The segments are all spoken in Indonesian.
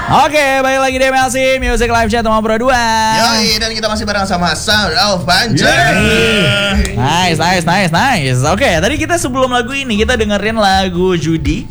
Oke, balik lagi di MLC Music Live Chat sama Bro 2. Yoi, dan kita masih bareng sama Sound of Panja. Nice. Oke, tadi kita sebelum lagu ini kita dengerin lagu Judi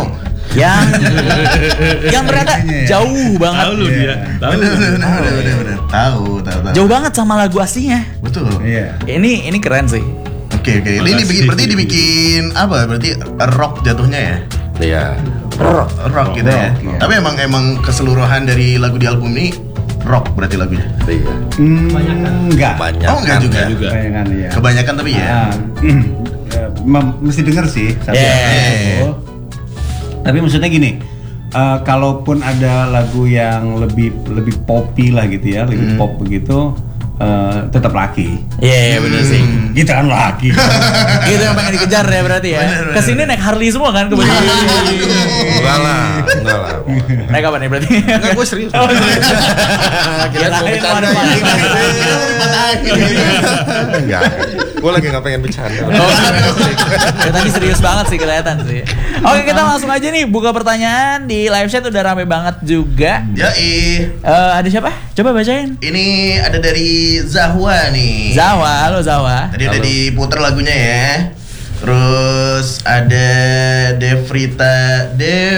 yang ternyata jauh banget. Tahu lu dia. Tahu. Bener. Tahu. Jauh banget sama lagu aslinya. Betul. Iya. Ini keren sih. Oke. Ini berarti dibikin apa? Berarti rock jatuhnya ya? Iya. Rock gitu ya. Tapi emang keseluruhan dari lagu di album ini rock berarti lagunya. Iya. Enggak. Banyak. Oh, enggak juga. Kebanyakan ya. Kebanyakan tapi ya. Mesti denger sih satu lagu. Tapi maksudnya gini, kalaupun ada lagu yang lebih poppy lah gitu ya, lebih pop begitu, tetap laki. Iya, bener sih. Kita kan laki. Itu yang pengen dikejar ya berarti ya. Bener. Kesini naik Harley semua kan kebetulan. Enggak lah. Naik apa nih berarti? Enggak, gue serius. Kirain mau ada Enggak. Gue lagi nggak pengen bercanda. Ya, tadi serius banget sih kelihatan sih. Oke, kita langsung aja nih buka pertanyaan di live chat udah rame banget juga. Yoi. Ada siapa? Coba bacain. Ini ada dari Zahwa nih. Zawa, halo Zawa. Tadi udah diputer lagunya ya. Terus ada Devrita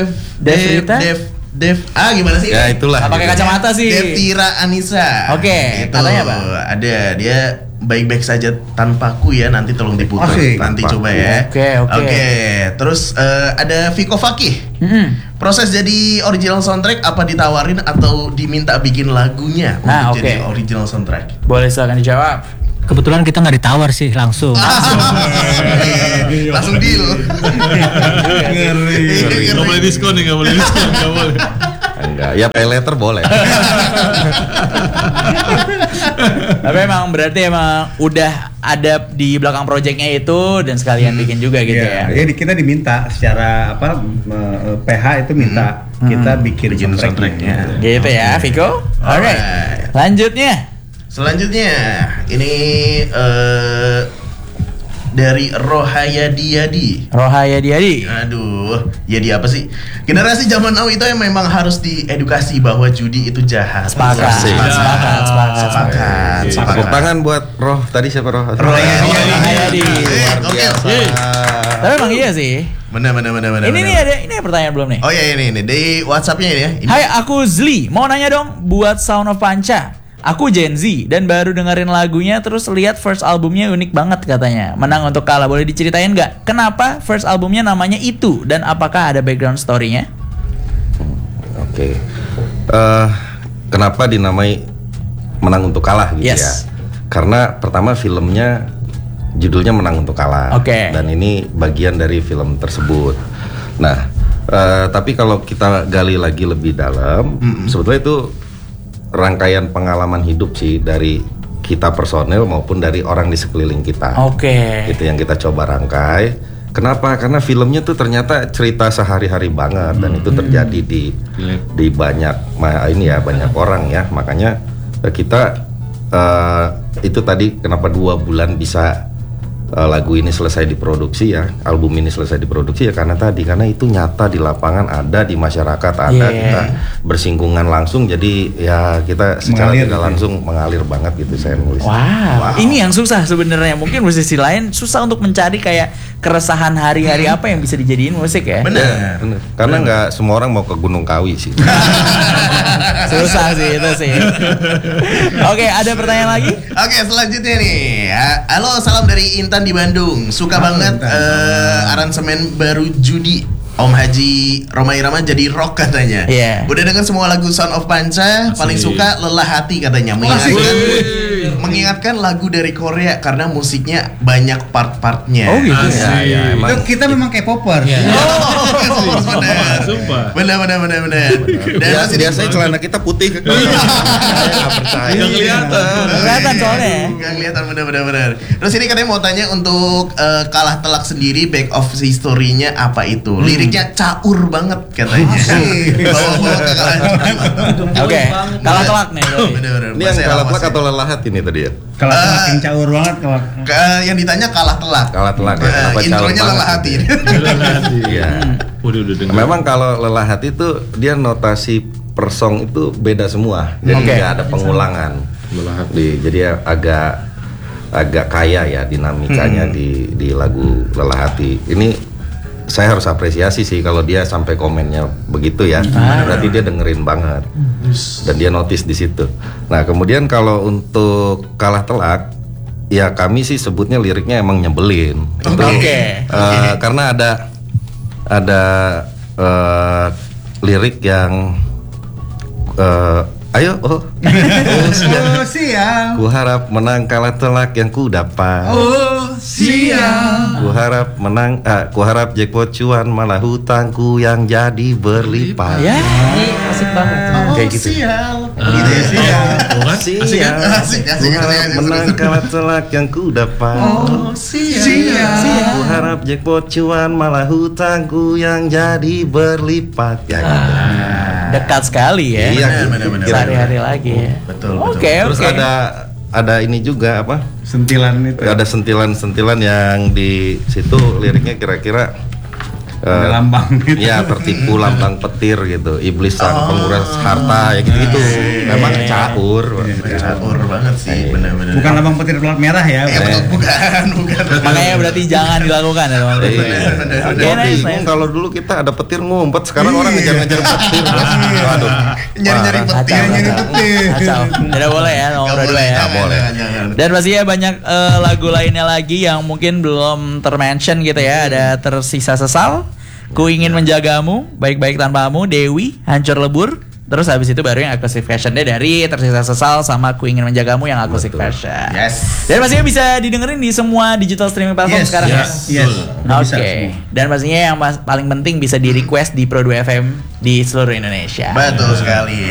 gimana sih? Ya itulah. Pakai kacamata sih. Devtira Anissa. Oke, Gitu. katanya apa? Ada dia baik-baik saja tanpaku ya, nanti tolong diputar. Asik. Nanti Tanpaku. coba ya. Oke. Terus ada Viko Fakih. Proses jadi original soundtrack apa ditawarin atau diminta bikin lagunya Nah, untuk oke. jadi original soundtrack? Boleh silakan dijawab. Kebetulan kita nggak ditawar sih langsung. Langsung deal. Ngeri. Nggak boleh diskon nih, nggak boleh. Enggak. Ya pay letter boleh. Tapi emang berarti emang udah ada di belakang projectnya itu dan sekalian bikin juga gitu ya. Jadi kita diminta secara PH itu minta kita bikin soundtracknya. Gitu ya, Viko. Alright. Selanjutnya ini dari Rohayadi Yadi. Aduh, Yadi apa sih? Generasi zaman now itu yang memang harus diedukasi bahwa judi itu jahat. Sepakat. Tepuk tangan buat Roh. Tadi siapa Roh? Rohayadi. Luar biasa. Tapi emang iya sih. Benar. Ini pertanyaan belum nih. Oh ya ini di WhatsApp-nya ini ya. Ini. Hai, aku Zli. Mau nanya dong buat Sound of Panca. Aku Gen Z dan baru dengerin lagunya terus lihat first albumnya unik banget katanya. Menang untuk kalah. Boleh diceritain nggak? Kenapa first albumnya namanya itu dan apakah ada background story-nya? Oke. Kenapa dinamai Menang untuk Kalah gitu ya? Karena pertama filmnya judulnya Menang untuk Kalah. Oke. Dan ini bagian dari film tersebut. Nah, tapi kalau kita gali lagi lebih dalam, sebetulnya itu rangkaian pengalaman hidup sih dari kita personel maupun dari orang di sekeliling kita. Oke. Itu yang kita coba rangkai. Kenapa? Karena filmnya tuh ternyata cerita sehari-hari banget dan itu terjadi di banyak banyak orang ya. Makanya kita itu tadi kenapa 2 bulan bisa lagu ini selesai diproduksi ya, album ini selesai diproduksi ya karena itu nyata di lapangan, ada di masyarakat, ada kita bersinggungan langsung, jadi ya kita secara Mengalir, tidak langsung mengalir banget gitu saya nulis. Wow. Ini yang susah sebenarnya. Mungkin musisi lain susah untuk mencari kayak keresahan hari-hari apa yang bisa dijadiin musik ya. Benar. Karena nggak semua orang mau ke Gunung Kawi sih. Susah sih itu sih. Oke, ada pertanyaan lagi? Oke, selanjutnya nih. Halo, salam dari Intan di Bandung. Suka banget aransemen baru Judi. Om Haji Roma Irama jadi rock katanya. Iya. Udah dengar semua lagu Sound of Panca, paling suka Lelah Hati katanya. Mengingatkan lagu dari Korea karena musiknya banyak part-partnya. Oh gitu. Ya, emang Itu kita memang K-popers. Sumpah. Benar. Dan biasanya celana kita putih. Saya nggak percaya. Nggak kelihatan. Kelihatan soalnya. Gak kelihatan benar. Terus ini katanya mau tanya untuk Kalah Telak sendiri back of history-nya apa itu? Liriknya caur banget katanya. Bawa-bawa ke Kalah Telak. Oke, Kalah Telak nih. Bener. Ini yang Kalah Telak atau Lelah Hati nih tadi ya? Kalau makin caur banget kalau Yang ditanya Kalah Telak. Kalah Telak ya. Kenapa caur Intronya banget Lelah Hati. gitu ya? Iya. udah dengar. Memang kalau Lelah Hati itu dia notasi per song itu beda semua, jadi Oke. nggak ada pengulangan. Jadi agak kaya ya dinamikanya di lagu Lelah Hati. Ini saya harus apresiasi sih kalau dia sampai komennya begitu ya. Berarti dia dengerin banget dan dia notice di situ. Nah kemudian kalau untuk Kalah Telak, ya kami sih sebutnya liriknya emang nyebelin. Itu, karena ada lirik yang ayo siang. ku harap menang kalah telak yang ku dapat. Siang. Ku harap jackpot cuan malah hutangku yang jadi berlipat. Ya, ini asik banget. Kayak gitu. Sial. Gitu ya. Sial. Siang, Asik, ku harap menang kalah telak yang ku dapat. Sial. Ku harap jackpot cuan malah hutangku yang jadi berlipat. Ya gitu. Dekat sekali ya. Iya, benar-benar. Sehari-hari lagi ya. Betul. Oke, Terus oke. ada ini juga apa? Sentilan itu. Ada sentilan-sentilan yang di situ liriknya kira-kira Ada lambang gitu. ya tertipu lambang petir gitu, iblis sang penguras harta ya gitu-gitu. Memang caur. Caur banget sih, benar-benar. Bukan lambang petir pelat merah ya. Bukan. Makanya berarti jangan dilakukan ya teman-teman. Oke, Gua nice, bingung nice. kalau dulu kita ada petir ngumpet, sekarang orang ngejar-ngejar petir. Waduh. Nyari-nyari Parah. petir, nyari petir. Kacau. Tidak boleh ya nomor Nggak 2 boleh, ya. nggak boleh. Dan pastinya banyak lagu lainnya lagi yang mungkin belum termention gitu ya. Ada Tersisa Sesal, Ku Ingin Menjagamu, Baik-Baik Tanpamu, Dewi, Hancur Lebur. Terus habis itu baru yang acoustic versionnya dari Tersisa Sesal sama Ku Ingin Menjagamu yang acoustic version. Yes. Dan pastinya bisa didengerin di semua digital streaming platform sekarang ya. Yes. Oke. Dan pastinya yang paling penting bisa di request di Pro 2 FM di seluruh Indonesia. Betul sekali.